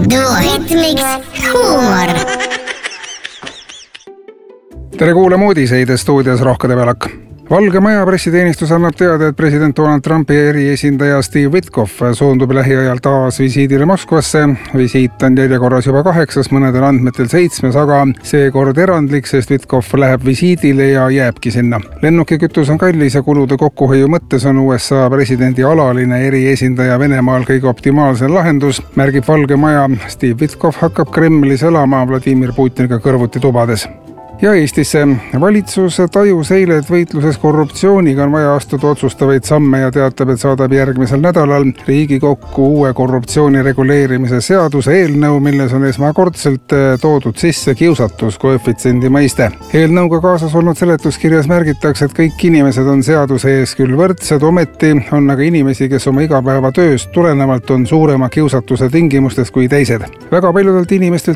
Duoritmiks huumor. Tere kuulama uudiseid stuudios Rohke Debelak. Valge Maja pressiteenistus annab teada, et president Donald Trumpi eriesindaja Steve Witkoff suundub lähiajal taas visiidile Moskvasse. Visiit on järjekorras juba 8, mõnedel andmetel 7, aga seekord erandlik, sest Witkoff läheb visiidile ja jääbki sinna. Lennukikütus on kallis ja kulude kokkuhoiu mõttes on USA presidendi alaline eriesindaja Venemaal kõige optimaalsem lahendus, märgib Valge Maja. Steve Witkoff hakkab Kremlis elama Vladimir Putiniga kõrvuti tubades. Ja Eestisse. Valitsus tajus eile, et võitluses korruptsiooniga on vaja astuda otsustavaid samme ja teatab, et saadab järgmisel nädalal Riigikokku uue korruptsiooni reguleerimise seaduse eelnõu, milles on esmakordselt toodud sisse kiusatuskoefitsiendi mõiste. Eelnõuga kaasas olnud seletuskirjas märgitakse, et kõik inimesed on seaduse ees küll võrdsed, ometi on aga inimesi, kes oma igapäevatööst tulenevalt on suurema kiusatuse tingimustes kui teised. Väga paljudelt inimestelt